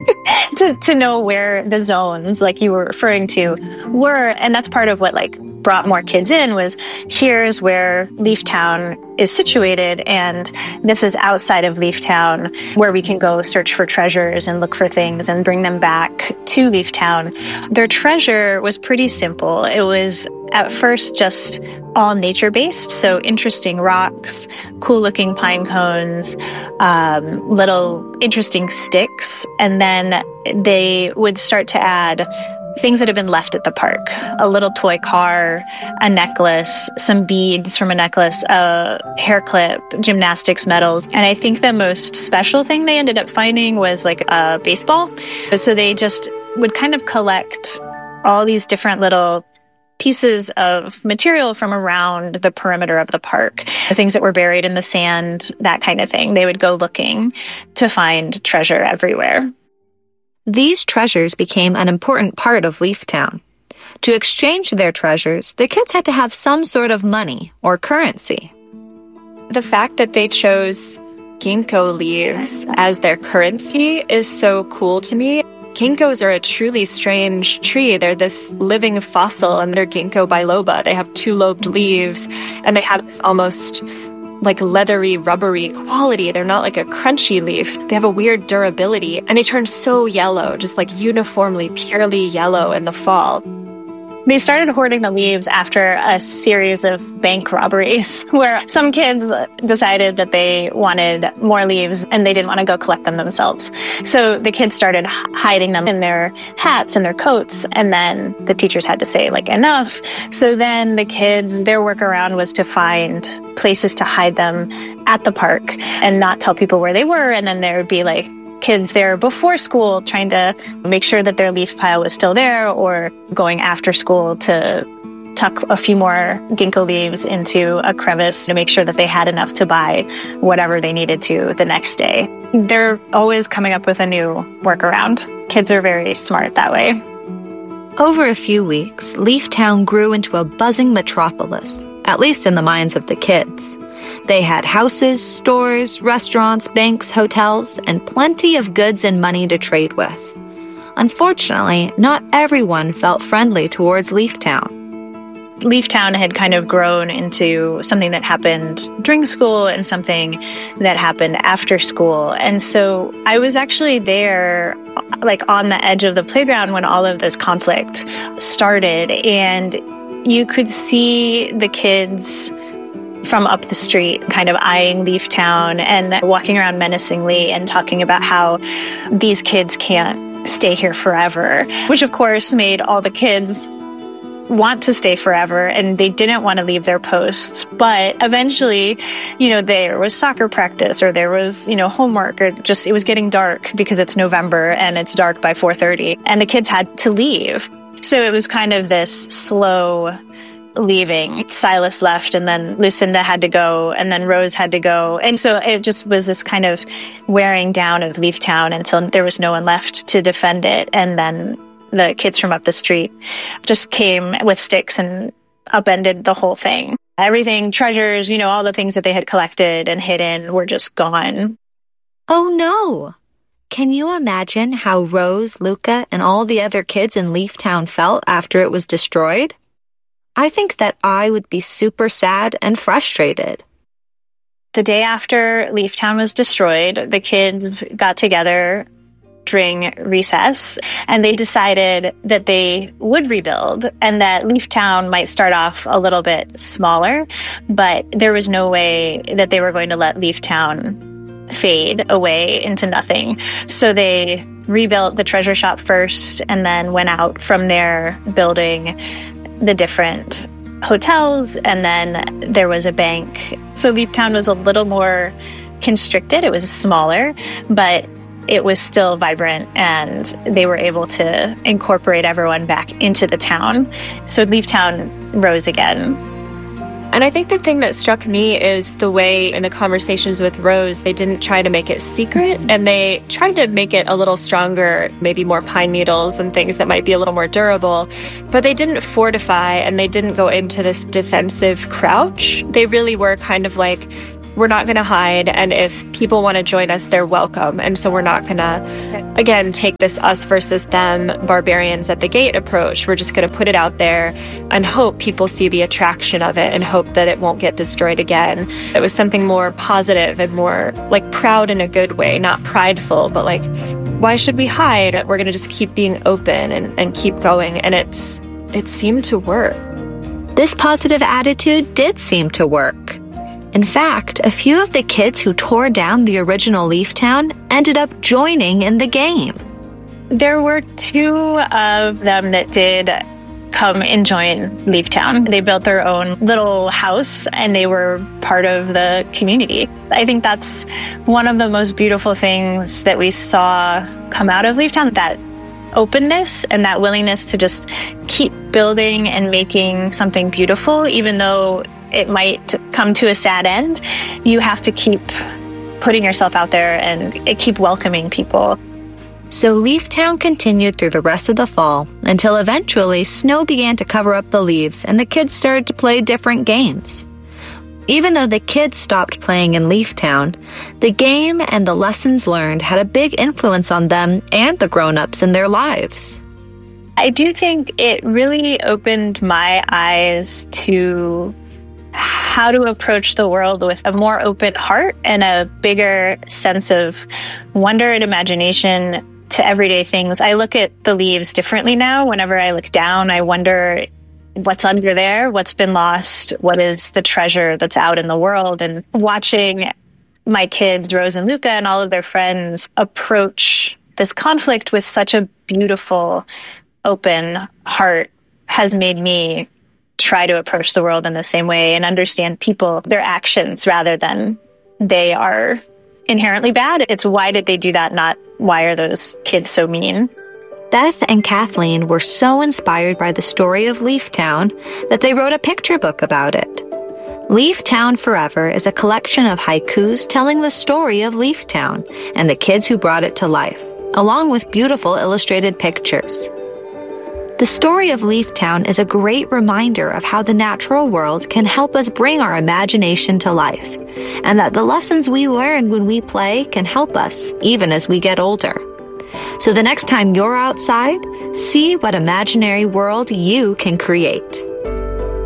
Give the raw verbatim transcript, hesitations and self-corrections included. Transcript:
to, to know where the zones, like you were referring to, were. And that's part of what like brought more kids in was here's where Leaf Town is situated. And this is outside of Leaf Town where we can go search for treasures and look for things and bring them back to Leaf Town. Their treasure was pretty simple. It was at first just all nature-based, so interesting rocks, cool-looking pine cones, um, little interesting sticks, and then they would start to add things that had been left at the park. A little toy car, a necklace, some beads from a necklace, a hair clip, gymnastics medals. And I think the most special thing they ended up finding was like a baseball. So they just would kind of collect all these different little pieces of material from around the perimeter of the park, the things that were buried in the sand, that kind of thing. They would go looking to find treasure everywhere. These treasures became an important part of Leaf Town. To exchange their treasures, the kids had to have some sort of money or currency. The fact that they chose ginkgo leaves as their currency is so cool to me. Ginkgos are a truly strange tree. They're this living fossil, and they're ginkgo biloba. They have two-lobed leaves, and they have this almost like leathery, rubbery quality. They're not like a crunchy leaf. They have a weird durability, and they turn so yellow, just like uniformly, purely yellow in the fall. They started hoarding the leaves after a series of bank robberies where some kids decided that they wanted more leaves and they didn't want to go collect them themselves. So the kids started hiding them in their hats and their coats, and then the teachers had to say, like, enough. So then the kids, their workaround was to find places to hide them at the park and not tell people where they were, and then there would be, like, kids there before school trying to make sure that their leaf pile was still there, or going after school to tuck a few more ginkgo leaves into a crevice to make sure that they had enough to buy whatever they needed to the next day. They're always coming up with a new workaround. Kids are very smart that way. Over a few weeks, Leaf Town grew into a buzzing metropolis, at least in the minds of the kids. They had houses, stores, restaurants, banks, hotels, and plenty of goods and money to trade with. Unfortunately, not everyone felt friendly towards Leaf Town. Leaf Town had kind of grown into something that happened during school and something that happened after school. And so I was actually there, like on the edge of the playground when all of this conflict started. And you could see the kids from up the street kind of eyeing Leaf Town and walking around menacingly and talking about how these kids can't stay here forever, which of course made all the kids want to stay forever, and they didn't want to leave their posts. But eventually, you know, there was soccer practice, or there was, you know, homework, or just it was getting dark because it's November and it's dark by four thirty, and the kids had to leave. So it was kind of this slow leaving. Silas left, and then Lucinda had to go, and then Rose had to go. And so it just was this kind of wearing down of Leaf Town until there was no one left to defend it. And then the kids from up the street just came with sticks and upended the whole thing. Everything, treasures, you know, all the things that they had collected and hidden were just gone. Oh no! Can you imagine how Rose, Luca, and all the other kids in Leaf Town felt after it was destroyed? I think that I would be super sad and frustrated. The day after Leaf Town was destroyed, the kids got together during recess, and they decided that they would rebuild and that Leaf Town might start off a little bit smaller, but there was no way that they were going to let Leaf Town fade away into nothing. So they rebuilt the treasure shop first, and then went out from there building the different hotels, and then there was a bank. So Leaf Town was a little more constricted. It was smaller, but it was still vibrant, and they were able to incorporate everyone back into the town. So Leaf Town rose again. And I think the thing that struck me is the way in the conversations with Rose, they didn't try to make it secret, and they tried to make it a little stronger, maybe more pine needles and things that might be a little more durable, but they didn't fortify, and they didn't go into this defensive crouch. They really were kind of like, we're not going to hide. And if people want to join us, they're welcome. And so we're not going to, again, take this us versus them, barbarians at the gate approach. We're just going to put it out there and hope people see the attraction of it and hope that it won't get destroyed again. It was something more positive and more like proud in a good way, not prideful, but like, why should we hide? We're going to just keep being open and, and keep going. And it's it seemed to work. This positive attitude did seem to work. In fact, a few of the kids who tore down the original Leaftown ended up joining in the game. There were two of them that did come and join Leaftown. They built their own little house and they were part of the community. I think that's one of the most beautiful things that we saw come out of Leaftown, that openness and that willingness to just keep building and making something beautiful, even though it might come to a sad end. You have to keep putting yourself out there and keep welcoming people. So Leaftown continued through the rest of the fall until eventually snow began to cover up the leaves and the kids started to play different games. Even though the kids stopped playing in Leaftown, the game and the lessons learned had a big influence on them and the grown-ups in their lives. I do think it really opened my eyes to how to approach the world with a more open heart and a bigger sense of wonder and imagination to everyday things. I look at the leaves differently now. Whenever I look down, I wonder what's under there, what's been lost, what is the treasure that's out in the world. And watching my kids, Rose and Luca, and all of their friends approach this conflict with such a beautiful, open heart has made me try to approach the world in the same way and understand people, their actions, rather than they are inherently bad. It's why did they do that, not why are those kids so mean? Beth and Kathleen were so inspired by the story of Leaftown that they wrote a picture book about it. Leaftown Forever is a collection of haikus telling the story of Leaftown and the kids who brought it to life, along with beautiful illustrated pictures. The story of Leaftown is a great reminder of how the natural world can help us bring our imagination to life, and that the lessons we learn when we play can help us even as we get older. So the next time you're outside, see what imaginary world you can create.